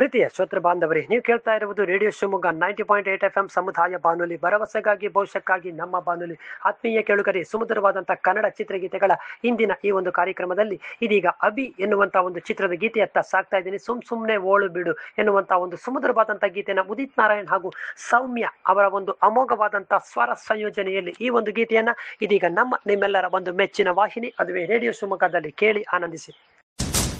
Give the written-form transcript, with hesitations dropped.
ಪ್ರೀತಿಯ ಶ್ರೋತೃ ಬಾಂಧವರೇ, ನೀವು ಕೇಳ್ತಾ ಇರುವುದು ರೇಡಿಯೋ ಶಿವಮೊಗ್ಗ 90.8 FM ಸಮುದಾಯ ಬಾನುಲಿ, ಭರವಸೆಗಾಗಿ ಭವಿಷ್ಯಕ್ಕಾಗಿ ನಮ್ಮ ಬಾನುಲಿ. ಆತ್ಮೀಯ ಕೇಳುಗರೆ, ಸುಮಧುರವಾದಂತಹ ಕನ್ನಡ ಚಿತ್ರಗೀತೆಗಳ ಇಂದಿನ ಈ ಒಂದು ಕಾರ್ಯಕ್ರಮದಲ್ಲಿ ಇದೀಗ ಅಭಿ ಎನ್ನುವಂತಹ ಒಂದು ಚಿತ್ರದ ಗೀತೆಯತ್ತ ಸಾಕ್ತಾ ಇದ್ದೀನಿ. ಸುಮ್ನೆ ಓಳು ಬಿಡು ಎನ್ನುವಂತಹ ಒಂದು ಸುಮಧುರವಾದಂತಹ ಗೀತೆಯನ್ನು ಉದಿತ್ ನಾರಾಯಣ್ ಹಾಗೂ ಸೌಮ್ಯ ಅವರ ಒಂದು ಅಮೋಘವಾದಂತಹ ಸ್ವರ ಸಂಯೋಜನೆಯಲ್ಲಿ ಈ ಒಂದು ಗೀತೆಯನ್ನ ಇದೀಗ ನಿಮ್ಮೆಲ್ಲರ ಒಂದು ಮೆಚ್ಚಿನ ವಾಹಿನಿ, ಅದುವೇ ರೇಡಿಯೋ ಶಿವಮೊಗ್ಗದಲ್ಲಿ ಕೇಳಿ ಆನಂದಿಸಿ.